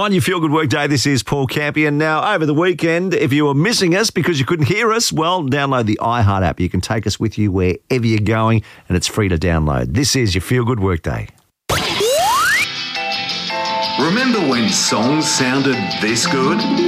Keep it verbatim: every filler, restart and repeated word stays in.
On your Feel Good Workday, this is Paul Campion. Now, over the weekend, if you were missing us because you couldn't hear us, well, download the iHeart app. You can take us with you wherever you're going, and it's free to download. This is your Feel Good Workday. Remember when songs sounded this good?